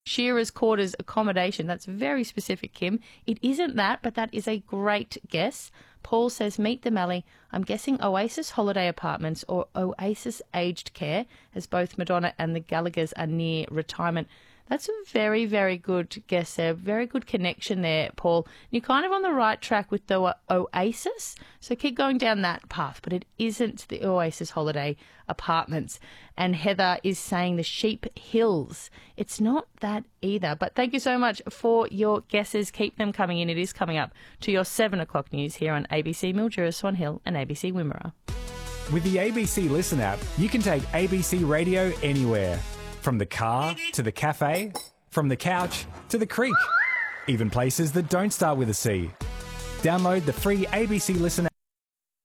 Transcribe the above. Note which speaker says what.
Speaker 1: Shearer's Quarters accommodation. That's very specific, Kim. It isn't that, but that is a great guess. Paul says, Meet the Mallee. I'm guessing Oasis Holiday Apartments or Oasis Aged Care, as both Madonna and the Gallaghers are near retirement. That's a very, very good guess there. Very good connection there, Paul. You're kind of on the right track with the Oasis, so keep going down that path, but it isn't the Oasis Holiday Apartments. And Heather is saying the Sheep Hills. It's not that either, but thank you so much for your guesses. Keep them coming in. It is coming up to your 7 o'clock news here on ABC Mildura, Swan Hill and ABC Wimmera.
Speaker 2: With the ABC Listen app, you can take ABC Radio anywhere. From the car to the cafe, from the couch to the creek, even places that don't start with a C. Download the free ABC Listen app.